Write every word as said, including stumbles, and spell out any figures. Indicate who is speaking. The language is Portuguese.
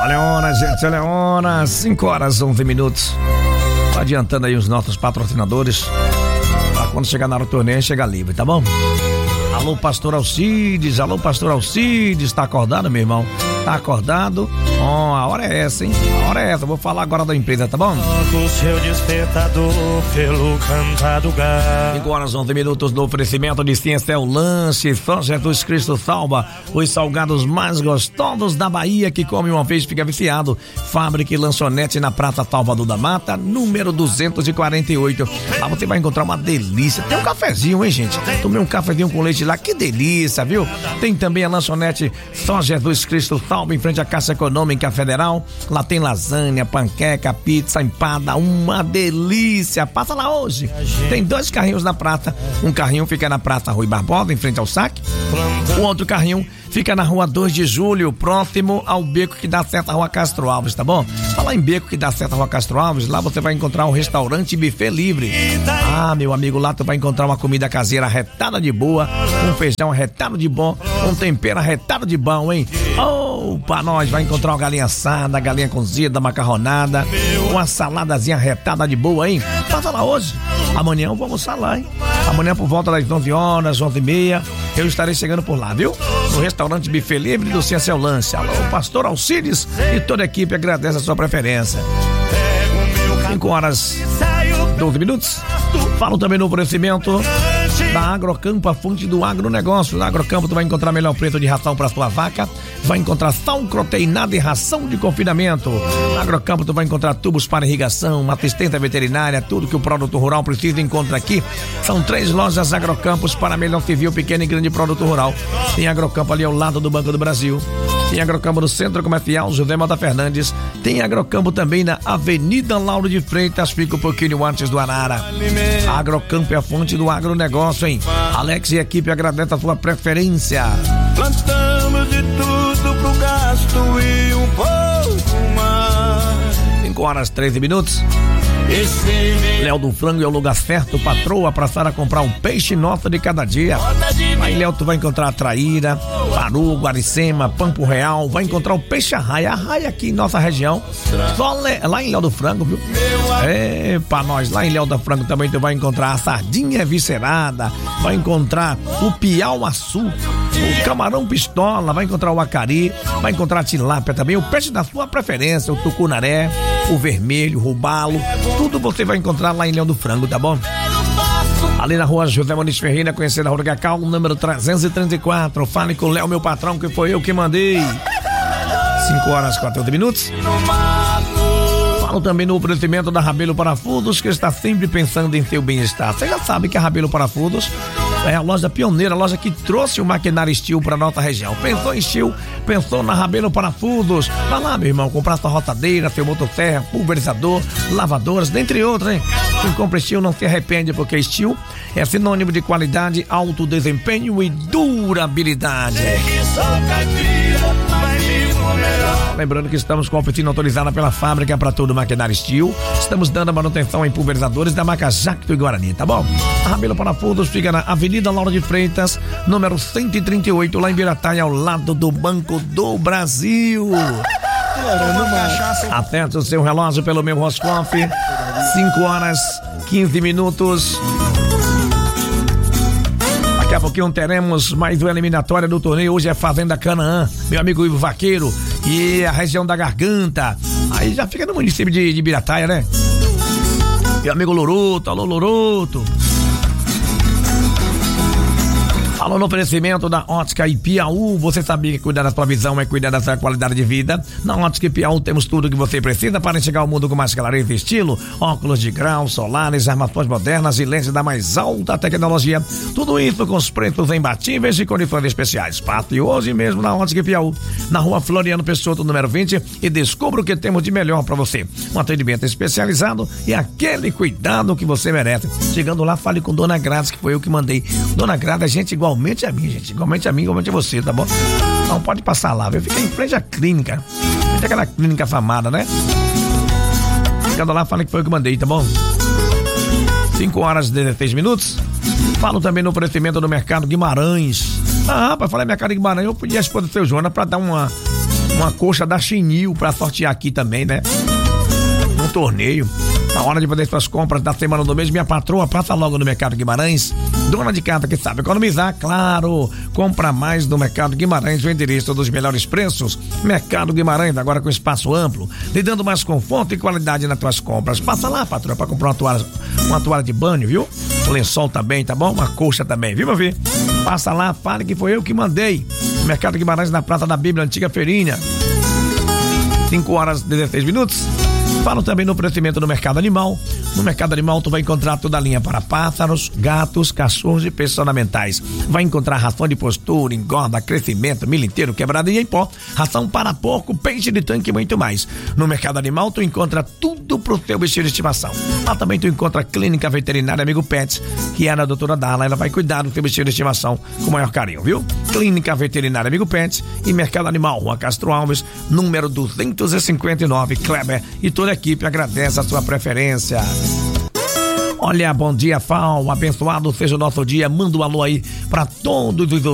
Speaker 1: Olha a hora, gente, olha a hora, cinco horas, onze minutos. Tá adiantando aí os nossos patrocinadores. Pra quando chegar na hora do torneio, chega livre, tá bom? Alô, pastor Alcides, alô, pastor Alcides, tá acordado, meu irmão? Tá acordado? Ó, oh, a hora é essa, hein? A hora é essa, vou falar agora da empresa, tá bom?
Speaker 2: O seu despertador pelo cantado gado.
Speaker 1: cinco horas, onze minutos do oferecimento de Ciência é o Lanche. Só Jesus Cristo salva os salgados mais gostosos da Bahia, que come uma vez fica viciado. Fábrica e lanchonete na Praça Salvador da Mata, número duzentos e quarenta e oito. Lá você vai encontrar uma delícia. Tem um cafezinho, hein, gente? Tomei um cafezinho com leite lá, que delícia, viu? Tem também a lanchonete Só Jesus Cristo salva, em frente à Caixa Econômica Federal. Lá tem lasanha, panqueca, pizza, empada, uma delícia. Passa lá hoje. Tem dois carrinhos na praça. Um carrinho fica na Praça Rui Barbosa, em frente ao saque. O outro carrinho fica na Rua dois de julho, próximo ao beco que dá acesso à Rua Castro Alves, tá bom? Fala em beco que dá acesso à Rua Castro Alves, lá você vai encontrar um restaurante buffet livre. Ah, meu amigo, lá tu vai encontrar uma comida caseira retada de boa, um feijão retado de bom, um tempero retado de bom, hein? Oh, pra nós vai encontrar uma galinha assada, galinha cozida, macarronada, uma saladazinha retada de boa, hein? Passa lá hoje. Amanhã eu vou almoçar lá, hein? Amanhã por volta das onze horas, onze e meia, eu estarei chegando por lá, viu? No restaurante buffet livre do Ciência é o Lanche. Alô, pastor Alcides e toda a equipe agradece a sua preferência. cinco horas, doze minutos. Falo também no oferecimento da Agrocampo, a fonte do agronegócio. Na Agrocampo tu vai encontrar melhor preço de ração para sua vaca, vai encontrar sal proteinado e ração de confinamento. Na Agrocampo tu vai encontrar tubos para irrigação, assistência veterinária, tudo que o produto rural precisa encontra aqui. São três lojas Agrocampos para melhor civil, pequeno e grande produto rural. Tem Agrocampo ali ao lado do Banco do Brasil. Tem Agrocampo no Centro Comercial José Mota Fernandes. Tem Agrocampo também na Avenida Lauro de Freitas, fica um pouquinho antes do Arara. Agrocampo é a fonte do agronegócio, hein? Alex e a equipe agradecem a sua preferência.
Speaker 2: Plantamos de tudo pro gasto e um pouco mais.
Speaker 1: cinco horas, treze minutos. Léo do Frango é o lugar certo, patroa, pra Sara comprar um peixe nosso de cada dia. Aí, Léo, tu vai encontrar a traíra, paru, guaricema, pampo real, vai encontrar o peixe arraia, arraia aqui em nossa região. Só le... lá em Léo do Frango, viu? É, pra nós, lá em Léo do Frango também tu vai encontrar a sardinha viscerada, vai encontrar o piau-açu, o camarão pistola, vai encontrar o acari, vai encontrar a tilápia também, o peixe da sua preferência, o tucunaré, o vermelho, o robalo, tudo você vai encontrar lá em Leão do Frango, tá bom? Ali na rua José Muniz Ferreira, conhecendo a Rua Cacau, número trezentos e trinta e quatro. Fale com o Léo, meu patrão, que foi eu que mandei. cinco horas, quatorze minutos. Falo também no oferecimento da Rabelo Parafusos, que está sempre pensando em seu bem-estar. Você já sabe que a Rabelo Parafusos é a loja pioneira, a loja que trouxe o maquinário Steel para nossa região. Pensou em Steel, pensou na Rabelo Parafusos. Vai lá, meu irmão, comprar sua rotadeira, seu motosserra, pulverizador, lavadoras, dentre outros, hein? Quem compra Steel não se arrepende, porque Steel é sinônimo de qualidade, alto desempenho e durabilidade. Lembrando que estamos com a oficina autorizada pela fábrica para todo o maquinário Steel. Estamos dando manutenção em pulverizadores da marca Jacto e Guarani, tá bom? A Rabelo Parafusos fica na Avenida Lauro de Freitas, número cento e trinta e oito, lá em Birataia, ao lado do Banco do Brasil. Aperte o seu relógio pelo meu horoscópio. cinco horas, quinze minutos. Daqui a pouquinho teremos mais uma eliminatória do torneio. Hoje é Fazenda Canaã, meu amigo Ivo Vaqueiro e a região da Garganta. Aí já fica no município de, de Birataia, né? Meu amigo Loroto, alô Loroto. Alô, no oferecimento da Ótica Ipiaú. Você sabia que cuidar da sua visão é cuidar da sua qualidade de vida? Na Ótica Ipiaú temos tudo que você precisa para enxergar o mundo com mais clareza e estilo. Óculos de grau, solares, armações modernas e lentes da mais alta tecnologia. Tudo isso com os preços imbatíveis e condições especiais. Passe hoje mesmo na Ótica Ipiaú, na rua Floriano Peixoto, número vinte, e descubra o que temos de melhor para você. Um atendimento especializado e aquele cuidado que você merece. Chegando lá, fale com Dona Graça, que foi eu que mandei. Dona Graça é gente igual Igualmente a mim, gente. Igualmente a mim, igualmente a você, tá bom? Não pode passar lá, viu? Fica em frente à clínica. Frente àquela clínica famada, né? Chegando lá, fala que foi eu que mandei, tá bom? cinco horas e dezesseis minutos. Falo também no oferecimento do Mercado Guimarães. Ah, rapaz, falar Mercado Guimarães, eu pedi a esposa do seu Jonas pra dar uma, uma coxa da Chinil pra sortear aqui também, né? Um torneio. Na hora de fazer suas compras da semana do mês, minha patroa passa logo no Mercado Guimarães. Dona de casa que sabe economizar, claro. Compra mais no Mercado Guimarães, o endereço dos melhores preços. Mercado Guimarães, agora com espaço amplo, lhe dando mais conforto e qualidade nas tuas compras. Passa lá, patroa, pra comprar uma toalha, uma toalha de banho, viu? Um lençol também, tá bom? Uma colcha também, viu, meu filho? Passa lá, fale que foi eu que mandei. Mercado Guimarães, na Praça da Bíblia, antiga feirinha. cinco horas e dezesseis minutos. Falo também no oferecimento do Mercado Animal. No Mercado Animal tu vai encontrar toda a linha para pássaros, gatos, cachorros e peixes ornamentais. Vai encontrar ração de postura, engorda, crescimento, milho inteiro, quebrado e em pó, ração para porco, peixe de tanque e muito mais. No Mercado Animal tu encontra tudo pro teu bichinho de estimação. Lá também tu encontra a Clínica Veterinária Amigo Pets, que é a doutora Darla, ela vai cuidar do teu bichinho de estimação com o maior carinho, viu? Clínica Veterinária Amigo Pets e Mercado Animal, Rua Castro Alves, número duzentos e cinquenta e nove, Kleber e toda a equipe agradece a sua preferência. Olha, bom dia, Fal, abençoado seja o nosso dia, manda um alô aí pra todos os